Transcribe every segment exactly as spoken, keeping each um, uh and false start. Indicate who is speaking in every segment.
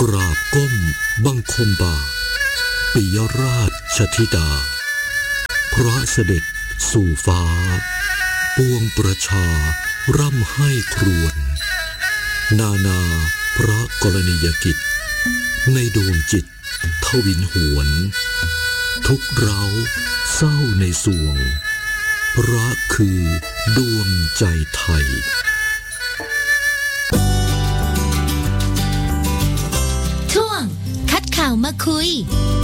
Speaker 1: กราบก้มบังคมบาทปิยราชธิดาพระเสด็จสู่ฟ้าปวงประชาร่ำให้ครวญนานาพระกรณียกิจในดวงจิตทวินหวนทุกเร้าเศร้าในสวงพระคือดวงใจไทย
Speaker 2: ช่วงคัดข่าวมาคุย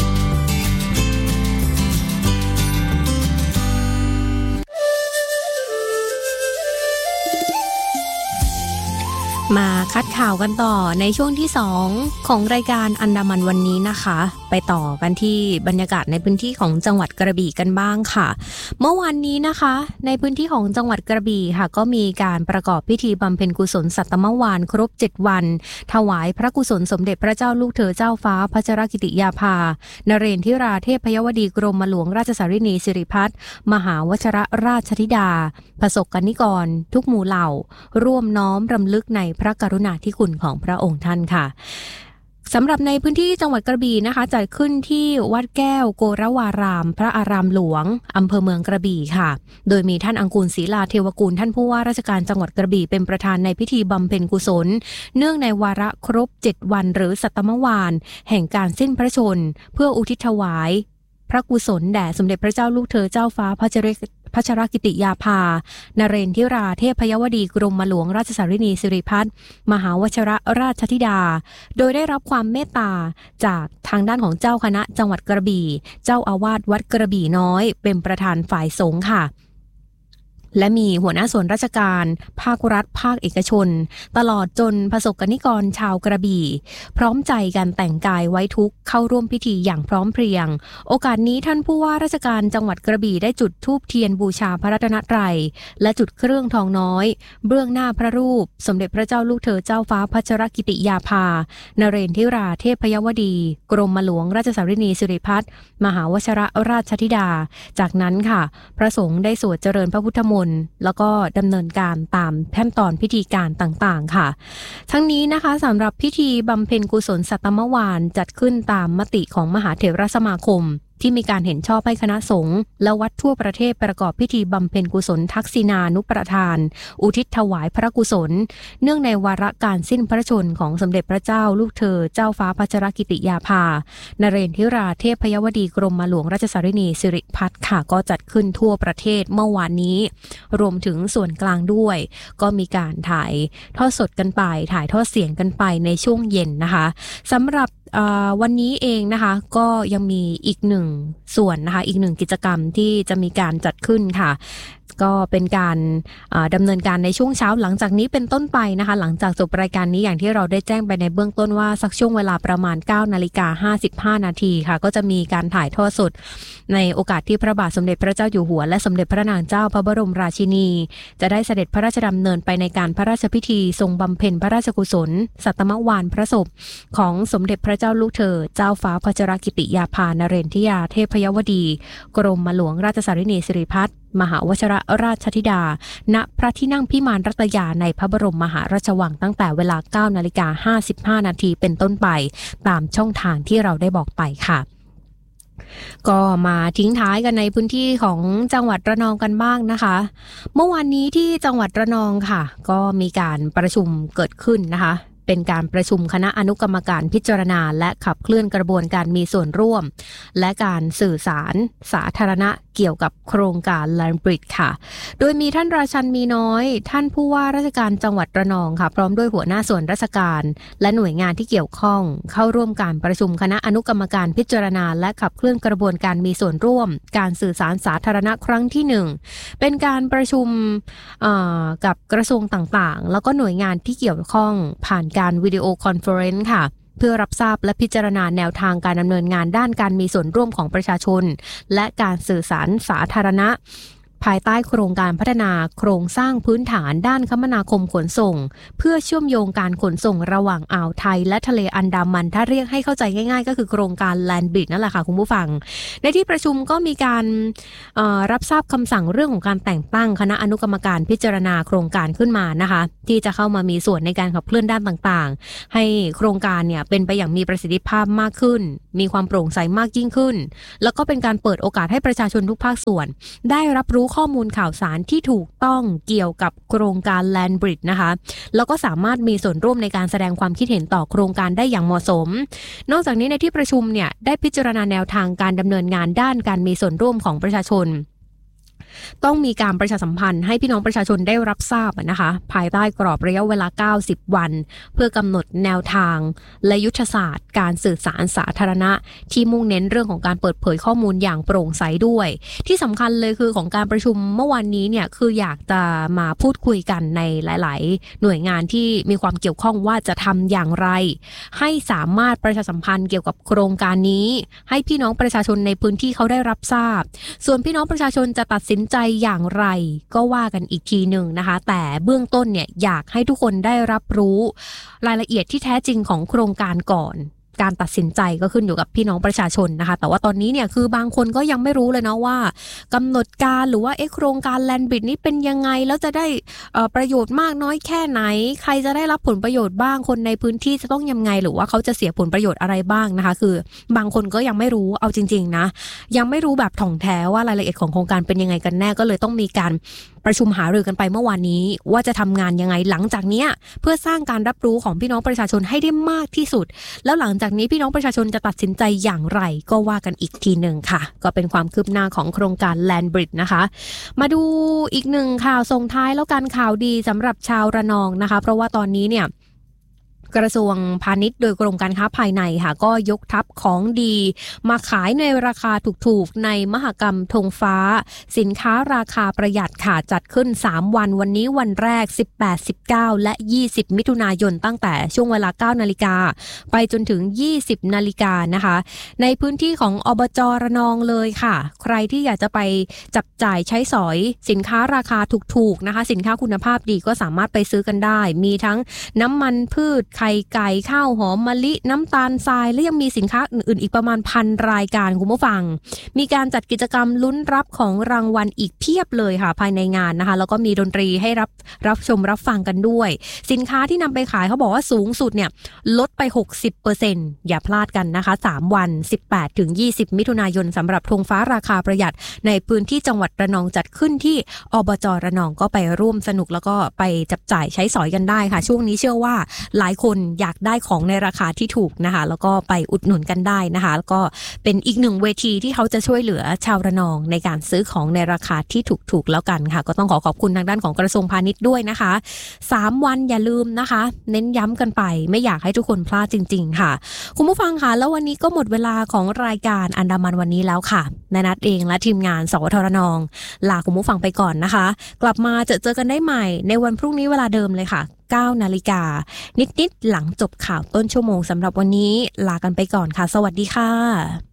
Speaker 3: มาคัดข่าวกันต่อในช่วงที่สองของรายการอันดามันวันนี้นะคะไปต่อกันที่บรรยากาศในพื้นที่ของจังหวัดกระบี่กันบ้างค่ะเมื่อวานนี้นะคะในพื้นที่ของจังหวัดกระบี่ค่ะก็มีการประกอบพิธีบำเพ็ญกุศลสัตมวาฬครบเจ็ดวันถวายพระกุศลสมเด็จพระเจ้าลูกเธอเจ้าฟ้าพัชรกิติยาภานเรนทิราเทพยวดีกรมหลวงราชสารินีสิริพัฒน์มหาวชรราชธิดาประสบกนิกรทุกหมู่เหล่าร่วมน้อมรำลึกในพระกรุณาธิคุณของพระองค์ท่านค่ะสำหรับในพื้นที่จังหวัดกระบี่นะคะจัดขึ้นที่วัดแก้วโกรวารามพระอารามหลวงอำเภอเมืองกระบี่ค่ะโดยมีท่านอังกูลศรีลาเทวกุลท่านผู้ว่าราชการจังหวัดกระบี่เป็นประธานในพิธีบำเพ็ญกุศลเนื่องในวาระครบเจ็ดวันหรือสัตมวาฬแห่งการสิ้นพระชนม์เพื่ออุทิศถวายพระกุศลแด่สมเด็จพระเจ้าลูกเธอเจ้าฟ้าพัชรพัชรกิติยาภานเรนทิราเทพยวดีกรมหลวงราชสารินีสิริพัฒน์มหาวชรราชธิดาโดยได้รับความเมตตาจากทางด้านของเจ้าคณะจังหวัดกระบี่เจ้าอาวาสวัดกระบี่น้อยเป็นประธานฝ่ายสงฆ์ค่ะและมีหัวหน้าส่วนราชการภาครัฐภาคเอกชนตลอดจนประสบกนิกรชาวกระบี่พร้อมใจกันแต่งกายไว้ทุกข์เข้าร่วมพิธีอย่างพร้อมเพรียงโอกาสนี้ท่านผู้ว่าราชการจังหวัดกระบี่ได้จุดธูปเทียนบูชาพระรัตนตรัยและจุดเครื่องทองน้อยเบื้องหน้าพระรูปสมเด็จพระเจ้าลูกเธอเจ้าฟ้าพัชรกิติยาภานเรนทิราเทพยวดีกรมหลวงราชสารินีสิริพัฒน์มหาวชรราชธิดาจากนั้นค่ะพระสงฆ์ได้สวดเจริญพระพุทธมนต์แล้วก็ดำเนินการตามขั้นตอนพิธีการต่างๆค่ะทั้งนี้นะคะสำหรับพิธีบำเพ็ญกุศลสัตมวาฬจัดขึ้นตามมติของมหาเถรสมาคมที่มีการเห็นชอบให้คณะสงฆ์และวัดทั่วประเทศประกอบพิธีบำเพ็ญกุศลทักษิณานุประทานอุทิศถวายพระกุศลเนื่องในวาระการสิ้นพระชนม์ของสมเด็จพระเจ้าลูกเธอเจ้าฟ้าพัชรกิติยาภานเรนทิราเทพยวดีกรมหลวงราชสารินีสิริพัฒน์ค่ะก็จัดขึ้นทั่วประเทศเมื่อวานนี้รวมถึงส่วนกลางด้วยก็มีการถ่ายทอดสดกันไปถ่ายทอดเสียงกันไปในช่วงเย็นนะคะสำหรับวันนี้เองนะคะก็ยังมีอีกหนึ่งส่วนนะคะอีกหนึ่งกิจกรรมที่จะมีการจัดขึ้นค่ะก็เป็นการดำเนินการในช่วงเช้าหลังจากนี้เป็นต้นไปนะคะหลังจากจบรายการนี้อย่างที่เราได้แจ้งไปในเบื้องต้นว่าสักช่วงเวลาประมาณ เก้านาฬิกาห้าสิบห้านาทีค่ะก็จะมีการถ่ายทอดสดในโอกาสที่พระบาทสมเด็จพระเจ้าอยู่หัวและสมเด็จพระนางเจ้าพระบรมราชินีจะได้เสด็จพระราชดำเนินไปในการพระราชพิธีทรงบำเพ็ญพระราชกุศลสัตมวาฬพระศพของสมเด็จพระเจ้าลูกเธอเจ้าฟ้าพัชรกิติยาภานเรนทิราเทพยวดีกรมหลวงราชสารินีสิริพัฒน์มหาวชรราชธิดาณพระที่นั่งพิมานรัตยาในพระบรมมหาราชวังตั้งแต่เวลา เก้านาฬิกาห้าสิบห้านาทีเป็นต้นไปตามช่องทางที่เราได้บอกไปค่ะก็มาทิ้งท้ายกันในพื้นที่ของจังหวัดระนองกันบ้างนะคะเมื่อวานนี้ที่จังหวัดระนองค่ะก็มีการประชุมเกิดขึ้นนะคะเป็นการประชุมคณะอนุกรรมการพิจารณาและขับเคลื่อนกระบวนการมีส่วนร่วมและการสื่อสารสาธารณะเกี่ยวกับโครงการ Land Bridge ค่ะโดยมีท่านราชันมีน้อยท่านผู้ว่าราชการจังหวัดระนองค่ะพร้อมด้วยหัวหน้าส่วนราชการและหน่วยงานที่เกี่ยวข้องเข้าร่วมการประชุมคณะอนุกรรมการพิจารณาและขับเคลื่อนกระบวนการมีส่วนร่วมการสื่อสารสาธารณะครั้งที่หนึ่งเป็นการประชุมกับกระทรวงต่างๆแล้วก็หน่วยงานที่เกี่ยวข้องผ่านการวิดีโอคอนเฟอเรนซ์ค่ะเพื่อรับทราบและพิจารณาแนวทางการดำเนินงานด้านการมีส่วนร่วมของประชาชนและการสื่อสารสาธารณะภายใต้โครงการพัฒนาโครงสร้างพื้นฐานด้านคมนาคมขนส่งเพื่อเชื่อมโยงการขนส่งระหว่างอ่าวไทยและทะเลอันดามันถ้าเรียกให้เข้าใจง่ายๆก็คือโครงการ Land Bridge นั่นแหละค่ะคุณผู้ฟังในที่ประชุมก็มีการรับทราบคำสั่งเรื่องของการแต่งตั้งคณะอนุกรรมการพิจารณาโครงการขึ้นมานะคะที่จะเข้ามามีส่วนในการขับเคลื่อนด้านต่างๆให้โครงการเนี่ยเป็นไปอย่างมีประสิทธิภาพมากขึ้นมีความโปร่งใสมากยิ่งขึ้นแล้วก็เป็นการเปิดโอกาสให้ประชาชนทุกภาคส่วนได้รับรู้ข้อมูลข่าวสารที่ถูกต้องเกี่ยวกับโครงการ Land Bridge นะคะแล้วก็สามารถมีส่วนร่วมในการแสดงความคิดเห็นต่อโครงการได้อย่างเหมาะสมนอกจากนี้ในที่ประชุมเนี่ยได้พิจารณาแนวทางการดำเนินงานด้านการมีส่วนร่วมของประชาชนต้องมีการประชาสัมพันธ์ให้พี่น้องประชาชนได้รับทราบนะคะภายใต้กรอบระยะเวลาเก้าสิบวันเพื่อกำหนดแนวทางและยุทธศาสตร์การสื่อสารสาธารณะที่มุ่งเน้นเรื่องของการเปิดเผยข้อมูลอย่างโปร่งใสด้วยที่สำคัญเลยคือของการประชุมเมื่อวานนี้เนี่ยคืออยากจะมาพูดคุยกันในหลายๆหน่วยงานที่มีความเกี่ยวข้องว่าจะทำอย่างไรให้สามารถประชาสัมพันธ์เกี่ยวกับโครงการนี้ให้พี่น้องประชาชนในพื้นที่เขาได้รับทราบส่วนพี่น้องประชาชนจะตัดสินใจอย่างไรก็ว่ากันอีกทีหนึ่งนะคะแต่เบื้องต้นเนี่ยอยากให้ทุกคนได้รับรู้รายละเอียดที่แท้จริงของโครงการก่อนการตัดสินใจก็ขึ้นอยู่กับพี่น้องประชาชนนะคะแต่ว่าตอนนี้เนี่ยคือบางคนก็ยังไม่รู้เลยเนาะว่ากำหนดการหรือว่าเอ๊ะโครงการ Land Bridge นี้เป็นยังไงแล้วจะได้ประโยชน์มากน้อยแค่ไหนใครจะได้รับผลประโยชน์บ้างคนในพื้นที่จะต้องยังไงหรือว่าเขาจะเสียผลประโยชน์อะไรบ้างนะคะคือบางคนก็ยังไม่รู้เอาจริงๆนะยังไม่รู้แบบถ่องแท้ว่ารายละเอียดของโครงการเป็นยังไงกันแน่ก็เลยต้องมีการประชุมหารือกันไปเมื่อวานนี้ว่าจะทำงานยังไงหลังจากนี้เพื่อสร้างการรับรู้ของพี่น้องประชาชนให้ได้มากที่สุดแล้วหลังจากนี้พี่น้องประชาชนจะตัดสินใจอย่างไรก็ว่ากันอีกทีหนึ่งค่ะก็เป็นความคืบหน้าของโครงการ Land Bridge นะคะมาดูอีกหนึ่งข่าวส่งท้ายแล้วกันข่าวดีสำหรับชาวระนองนะคะเพราะว่าตอนนี้เนี่ยกระทรวงพาณิชย์โดยกรมการค้าภายในค่ะก็ยกทัพของดีมาขายในราคาถูกๆในมหกรรมธงฟ้าสินค้าราคาประหยัดค่ะจัดขึ้นสามวันวันนี้วันแรกสิบแปด สิบเก้าและยี่สิบมิถุนายนตั้งแต่ช่วงเวลา เก้านาฬิกาไปจนถึงยี่สิบนาฬิกานะคะในพื้นที่ของอบจ.ระนองเลยค่ะใครที่อยากจะไปจับจ่ายใช้สอยสินค้าราคาถูกๆนะคะสินค้าคุณภาพดีก็สามารถไปซื้อกันได้มีทั้งน้ำมันพืชไข่ไก่ข้าวหอมมะลิน้ำตาลทรายและยังมีสินค้าอื่นๆอีกประมาณพันรายการคุณผู้ฟังมีการจัดกิจกรรมลุ้นรับของรางวัลอีกเพียบเลยค่ะภายในงานนะคะแล้วก็มีดนตรีให้รับรับชมรับฟังกันด้วยสินค้าที่นำไปขายเขาบอกว่าสูงสุดเนี่ยลดไป หกสิบเปอร์เซ็นต์ อย่าพลาดกันนะคะสามวันสิบแปดถึงยี่สิบมิถุนายนสำหรับธงฟ้าราคาประหยัดในพื้นที่จังหวัดระนองจัดขึ้นที่อบจ.ระนองก็ไปร่วมสนุกแล้วก็ไปจับจ่ายใช้สอยกันได้ค่ะช่วงนี้เชื่อว่าหลายคนอยากได้ของในราคาที่ถูกนะคะแล้วก็ไปอุดหนุนกันได้นะคะแล้วก็เป็นอีกหนึ่งเวทีที่เขาจะช่วยเหลือชาวระนองในการซื้อของในราคาที่ถูกๆแล้วกันค่ะก็ต้องขอขอบคุณทางด้านของกระทรวงพาณิชย์ด้วยนะคะสามวันอย่าลืมนะคะเน้นย้ำกันไปไม่อยากให้ทุกคนพลาดจริงๆค่ะคุณผู้ฟังค่ะแล้ววันนี้ก็หมดเวลาของรายการอันดามันวันนี้แล้วค่ะนนัทเองและทีมงานสวทระนองลาคุณผู้ฟังไปก่อนนะคะกลับมาเจอเจอกันได้ใหม่ในวันพรุ่งนี้เวลาเดิมเลยค่ะเก้านาฬิกานิดๆหลังจบข่าวต้นชั่วโมงสำหรับวันนี้ลากันไปก่อนค่ะสวัสดีค่ะ